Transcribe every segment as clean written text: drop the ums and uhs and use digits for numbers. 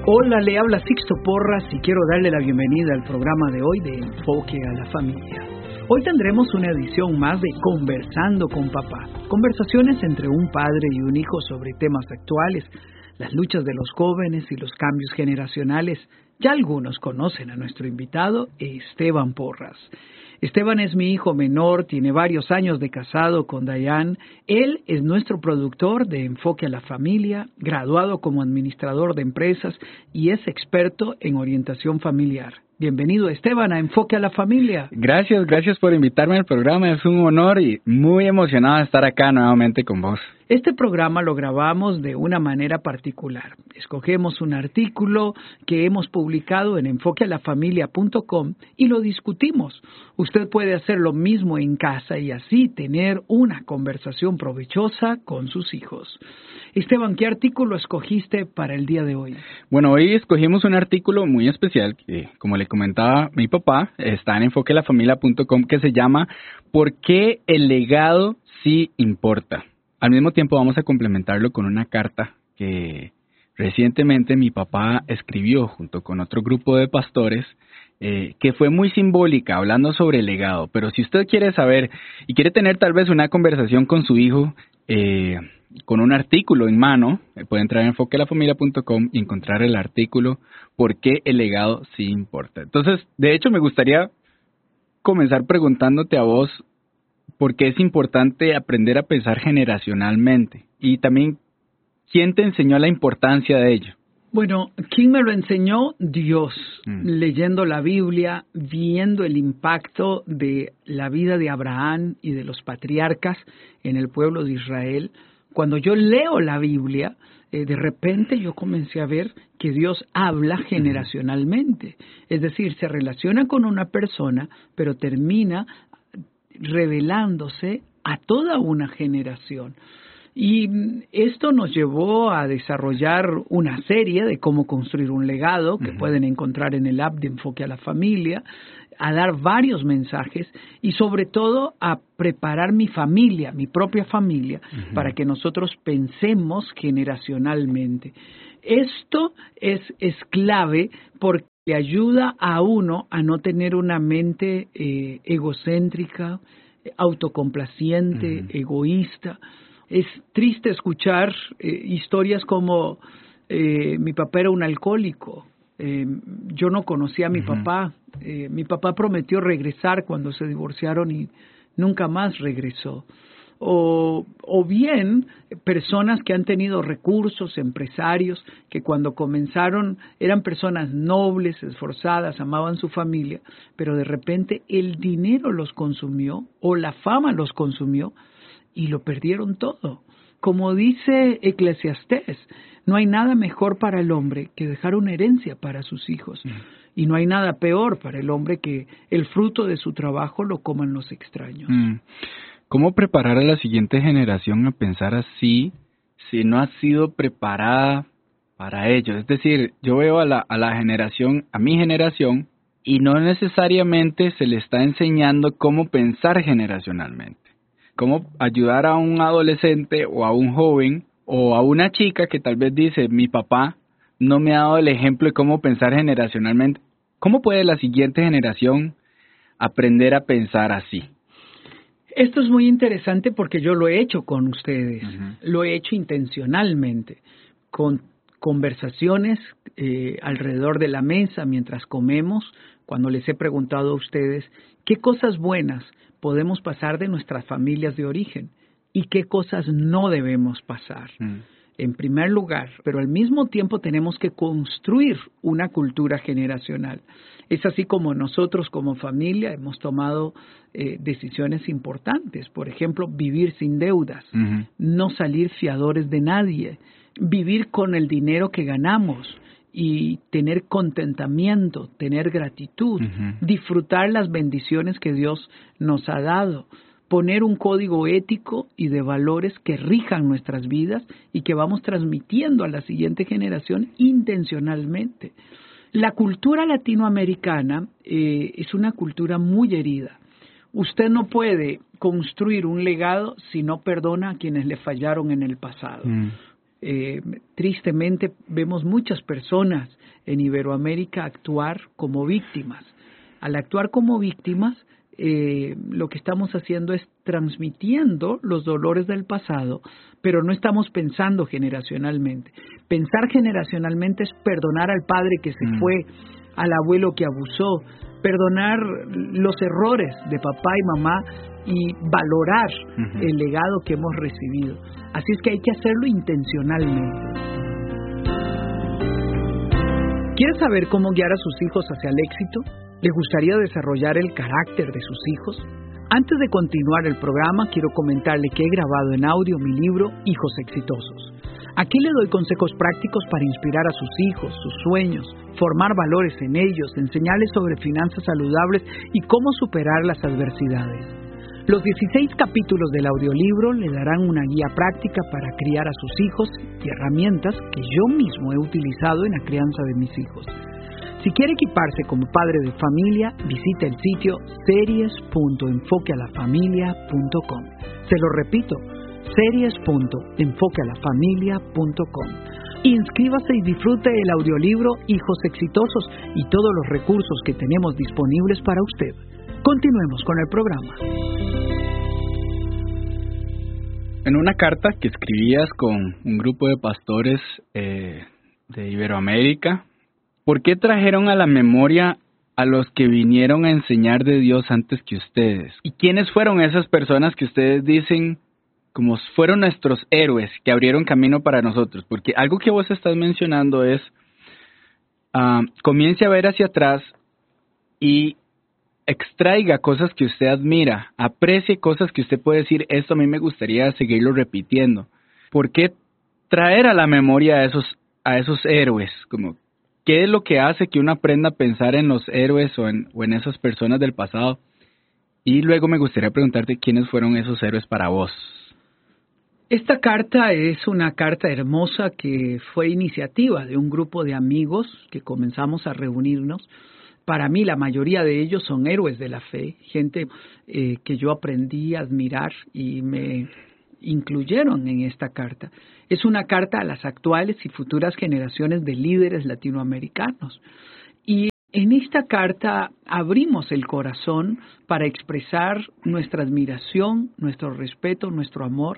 Hola, le habla Sixto Porras y quiero darle la bienvenida al programa de hoy de Enfoque a la Familia. Hoy tendremos una edición más de Conversando con Papá, conversaciones entre un padre y un hijo sobre temas actuales, las luchas de los jóvenes y los cambios generacionales. Ya algunos conocen a nuestro invitado, Esteban Porras. Esteban es mi hijo menor, tiene varios años de casado con Dayan. Él es nuestro productor de Enfoque a la Familia, graduado como administrador de empresas y es experto en orientación familiar. Bienvenido, Esteban, a Enfoque a la Familia. Gracias por invitarme al programa. Es un honor y muy emocionado de estar acá nuevamente con vos. Este programa lo grabamos de una manera particular. Escogemos un artículo que hemos publicado en enfoquealafamilia.com y lo discutimos. Usted puede hacer lo mismo en casa y así tener una conversación provechosa con sus hijos. Esteban, ¿qué artículo escogiste para el día de hoy? Bueno, hoy escogimos un artículo muy especial que, como le comentaba mi papá, está en enfoquealafamilia.com, que se llama ¿Por qué el legado sí importa? Al mismo tiempo vamos a complementarlo con una carta que recientemente mi papá escribió junto con otro grupo de pastores, que fue muy simbólica, hablando sobre el legado. Pero si usted quiere saber y quiere tener tal vez una conversación con su hijo, con un artículo en mano, puede entrar en enfoquealafamilia.com y encontrar el artículo ¿Por qué el legado sí importa? Entonces, de hecho, me gustaría comenzar preguntándote a vos por qué es importante aprender a pensar generacionalmente y también quién te enseñó la importancia de ello. Bueno, ¿quién me lo enseñó? Dios, leyendo la Biblia, viendo el impacto de la vida de Abraham y de los patriarcas en el pueblo de Israel. Cuando yo leo la Biblia, de repente yo comencé a ver que Dios habla generacionalmente. Es decir, se relaciona con una persona, pero termina revelándose a toda una generación. Y esto nos llevó a desarrollar una serie de cómo construir un legado que pueden encontrar en el app de Enfoque a la Familia, a dar varios mensajes y sobre todo a preparar mi familia, mi propia familia, para que nosotros pensemos generacionalmente. Esto es clave porque le ayuda a uno a no tener una mente egocéntrica, autocomplaciente, egoísta. Es triste escuchar historias como mi papá era un alcohólico, yo no conocía a mi papá, mi papá prometió regresar cuando se divorciaron y nunca más regresó. O bien personas que han tenido recursos, empresarios, que cuando comenzaron eran personas nobles, esforzadas, amaban su familia, pero de repente el dinero los consumió o la fama los consumió y lo perdieron todo. Como dice Eclesiastés, no hay nada mejor para el hombre que dejar una herencia para sus hijos. Y no hay nada peor para el hombre que el fruto de su trabajo lo coman los extraños. ¿Cómo preparar a la siguiente generación a pensar así si no ha sido preparada para ello? Es decir, yo veo a mi generación, y no necesariamente se le está enseñando cómo pensar generacionalmente. Cómo ayudar a un adolescente o a un joven o a una chica que tal vez dice, mi papá no me ha dado el ejemplo de cómo pensar generacionalmente. ¿Cómo puede la siguiente generación aprender a pensar así? Esto es muy interesante porque yo lo he hecho con ustedes, lo he hecho intencionalmente, con conversaciones alrededor de la mesa mientras comemos, cuando les he preguntado a ustedes qué cosas buenas podemos pasar de nuestras familias de origen y qué cosas no debemos pasar. En primer lugar, pero al mismo tiempo tenemos que construir una cultura generacional. Es así como nosotros como familia hemos tomado decisiones importantes. Por ejemplo, vivir sin deudas, no salir fiadores de nadie, vivir con el dinero que ganamos y tener contentamiento, tener gratitud, disfrutar las bendiciones que Dios nos ha dado, poner un código ético y de valores que rijan nuestras vidas y que vamos transmitiendo a la siguiente generación intencionalmente. La cultura latinoamericana es una cultura muy herida. Usted no puede construir un legado si no perdona a quienes le fallaron en el pasado. Tristemente vemos muchas personas en Iberoamérica actuar como víctimas. Al actuar como víctimas, lo que estamos haciendo es transmitiendo los dolores del pasado, pero no estamos pensando generacionalmente. Pensar generacionalmente es perdonar al padre que se fue, al abuelo que abusó, perdonar los errores de papá y mamá y valorar el legado que hemos recibido. Así es que hay que hacerlo intencionalmente. ¿Quiere saber cómo guiar a sus hijos hacia el éxito? ¿Le gustaría desarrollar el carácter de sus hijos? Antes de continuar el programa, quiero comentarle que he grabado en audio mi libro Hijos Exitosos. Aquí le doy consejos prácticos para inspirar a sus hijos, sus sueños, formar valores en ellos, enseñarles sobre finanzas saludables y cómo superar las adversidades. Los 16 capítulos del audiolibro le darán una guía práctica para criar a sus hijos y herramientas que yo mismo he utilizado en la crianza de mis hijos. Si quiere equiparse como padre de familia, visite el sitio series.enfoquealafamilia.com. Se lo repito, series.enfoquealafamilia.com. Inscríbase y disfrute el audiolibro Hijos Exitosos y todos los recursos que tenemos disponibles para usted. Continuemos con el programa. En una carta que escribías con un grupo de pastores de Iberoamérica, ¿por qué trajeron a la memoria a los que vinieron a enseñar de Dios antes que ustedes? ¿Y quiénes fueron esas personas que ustedes dicen como fueron nuestros héroes que abrieron camino para nosotros? Porque algo que vos estás mencionando es, comience a ver hacia atrás y extraiga cosas que usted admira, aprecie cosas que usted puede decir, esto a mí me gustaría seguirlo repitiendo. ¿Por qué traer a la memoria a esos héroes? Como, ¿qué es lo que hace que uno aprenda a pensar en los héroes o en esas personas del pasado? Y luego me gustaría preguntarte quiénes fueron esos héroes para vos. Esta carta es una carta hermosa que fue iniciativa de un grupo de amigos que comenzamos a reunirnos. Para mí la mayoría de ellos son héroes de la fe, gente que yo aprendí a admirar y me incluyeron en esta carta. Es una carta a las actuales y futuras generaciones de líderes latinoamericanos. Y en esta carta abrimos el corazón para expresar nuestra admiración, nuestro respeto, nuestro amor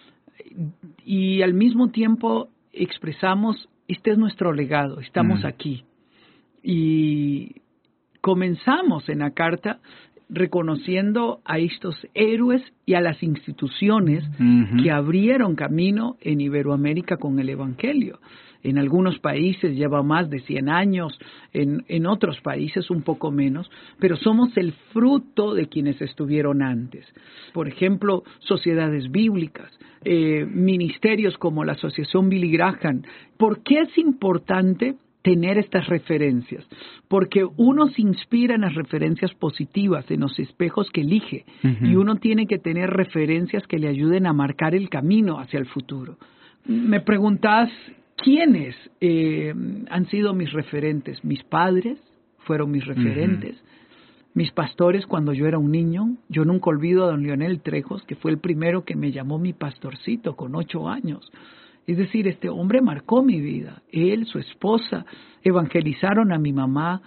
y al mismo tiempo expresamos, este es nuestro legado, estamos aquí. Y comenzamos en la carta reconociendo a estos héroes y a las instituciones que abrieron camino en Iberoamérica con el Evangelio. En algunos países lleva más de 100 años, en otros países un poco menos, pero somos el fruto de quienes estuvieron antes. Por ejemplo, sociedades bíblicas, ministerios como la Asociación Billy Graham. ¿Por qué es importante tener estas referencias? Porque uno se inspira en las referencias positivas, en los espejos que elige, y uno tiene que tener referencias que le ayuden a marcar el camino hacia el futuro. Me preguntás, ¿quiénes han sido mis referentes? Mis padres fueron mis referentes, mis pastores cuando yo era un niño. Yo nunca olvido a don Leonel Trejos, que fue el primero que me llamó mi pastorcito con 8 años. Es decir, este hombre marcó mi vida. Él, su esposa, evangelizaron a mi mamá,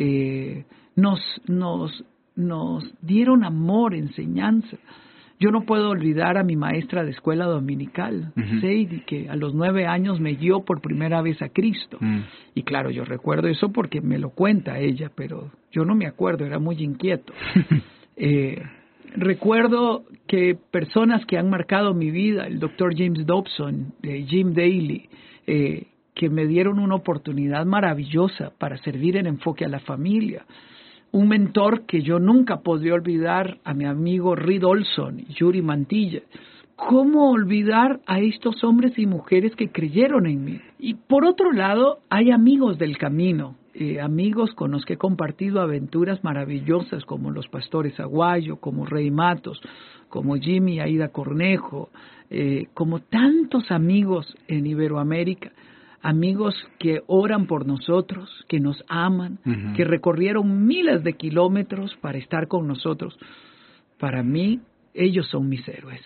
nos dieron amor, enseñanza. Yo no puedo olvidar a mi maestra de escuela dominical, Sadie, que a los 9 años me guió por primera vez a Cristo. Y claro, yo recuerdo eso porque me lo cuenta ella, pero yo no me acuerdo, era muy inquieto. Recuerdo que personas que han marcado mi vida, el Dr. James Dobson, Jim Daly, que me dieron una oportunidad maravillosa para servir en Enfoque a la Familia. Un mentor que yo nunca podría olvidar, a mi amigo Reed Olson y Yuri Mantilla. ¿Cómo olvidar a estos hombres y mujeres que creyeron en mí? Y por otro lado, hay amigos del camino. Amigos con los que he compartido aventuras maravillosas como los pastores Aguayo, como Rey Matos, como Jimmy y Aida Cornejo, como tantos amigos en Iberoamérica, amigos que oran por nosotros, que nos aman, que recorrieron miles de kilómetros para estar con nosotros. Para mí, ellos son mis héroes.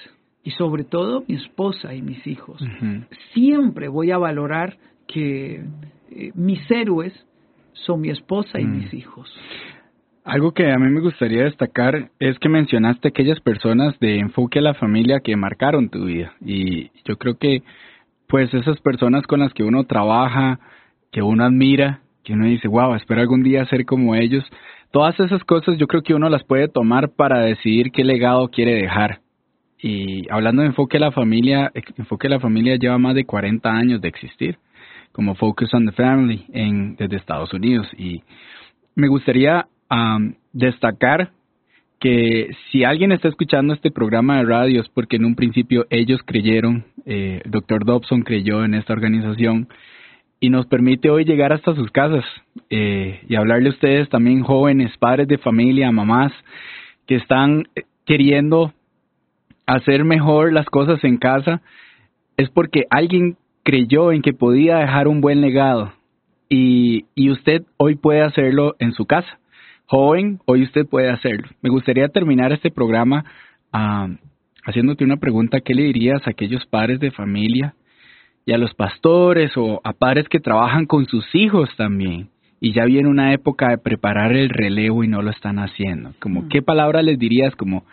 y sobre todo mi esposa y mis hijos. Uh-huh. Siempre voy a valorar que mis héroes son mi esposa y mis hijos. Algo que a mí me gustaría destacar es que mencionaste aquellas personas de enfoque a la familia que marcaron tu vida. Y yo creo que pues esas personas con las que uno trabaja, que uno admira, que uno dice, wow, espero algún día ser como ellos. Todas esas cosas yo creo que uno las puede tomar para decidir qué legado quiere dejar. Y hablando de enfoque a la familia lleva más de 40 años de existir, como Focus on the Family desde Estados Unidos. Y me gustaría destacar que si alguien está escuchando este programa de radio es porque en un principio ellos creyeron, el Dr. Dobson creyó en esta organización y nos permite hoy llegar hasta sus casas y hablarle a ustedes también, jóvenes, padres de familia, mamás que están queriendo hacer mejor las cosas en casa. Es porque alguien creyó en que podía dejar un buen legado y usted hoy puede hacerlo en su casa. Joven, hoy usted puede hacerlo. Me gustaría terminar este programa haciéndote una pregunta. ¿Qué le dirías a aquellos padres de familia y a los pastores o a padres que trabajan con sus hijos también? Y ya viene una época de preparar el relevo y no lo están haciendo. ¿Qué palabra les dirías?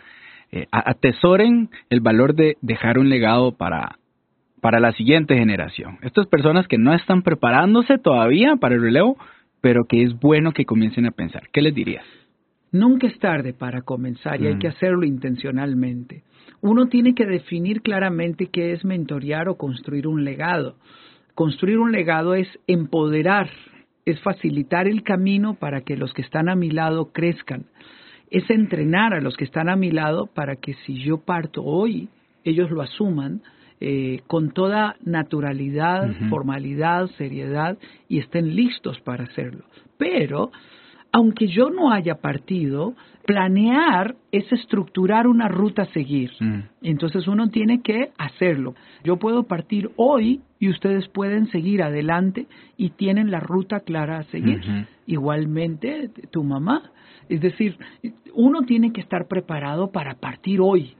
Atesoren el valor de dejar un legado para la siguiente generación. Estas personas que no están preparándose todavía para el relevo, pero que es bueno que comiencen a pensar. ¿Qué les dirías? Nunca es tarde para comenzar y hay que hacerlo intencionalmente. Uno tiene que definir claramente qué es mentorear o construir un legado. Construir un legado es empoderar, es facilitar el camino para que los que están a mi lado crezcan. Es entrenar a los que están a mi lado para que si yo parto hoy, ellos lo asuman con toda naturalidad, formalidad, seriedad y estén listos para hacerlo. Pero, aunque yo no haya partido, planear es estructurar una ruta a seguir. Entonces uno tiene que hacerlo. Yo puedo partir hoy y ustedes pueden seguir adelante y tienen la ruta clara a seguir. Igualmente tu mamá. Es decir, uno tiene que estar preparado para partir hoy.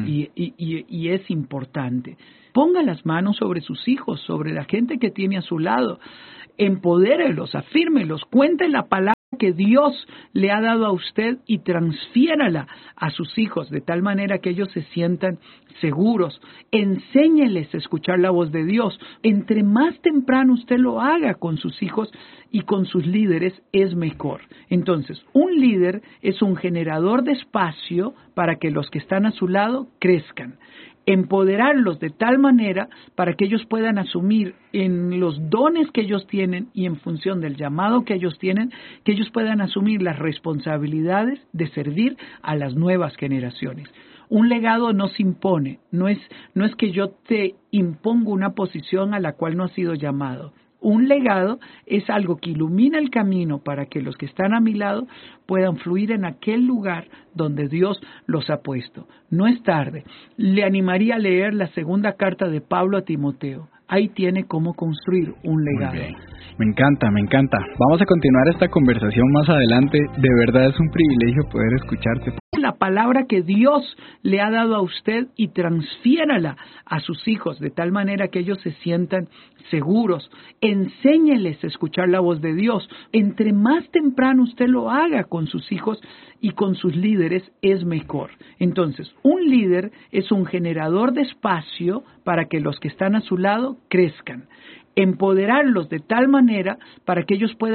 Y es importante. Ponga las manos sobre sus hijos, sobre la gente que tiene a su lado. Empodérelos, afírmelos, cuente la palabra que Dios le ha dado a usted y transfiérala a sus hijos de tal manera que ellos se sientan seguros. Enséñeles a escuchar la voz de Dios. Entre más temprano usted lo haga con sus hijos y con sus líderes es mejor. Entonces, un líder es un generador de espacio para que los que están a su lado crezcan. Empoderarlos de tal manera para que ellos puedan asumir en los dones que ellos tienen y en función del llamado que ellos tienen, que ellos puedan asumir las responsabilidades de servir a las nuevas generaciones. Un legado no se impone, no es que yo te impongo una posición a la cual no has sido llamado. Un legado es algo que ilumina el camino para que los que están a mi lado puedan fluir en aquel lugar donde Dios los ha puesto. No es tarde. Le animaría a leer la segunda carta de Pablo a Timoteo. Ahí tiene cómo construir un legado. Muy bien. Me encanta. Vamos a continuar esta conversación más adelante. De verdad es un privilegio poder escucharte. La palabra que Dios le ha dado a usted y transfiérala a sus hijos de tal manera que ellos se sientan seguros. Enséñeles a escuchar la voz de Dios. Entre más temprano usted lo haga con sus hijos y con sus líderes es mejor. Entonces, un líder es un generador de espacio para que los que están a su lado crezcan. Empoderarlos de tal manera para que ellos puedan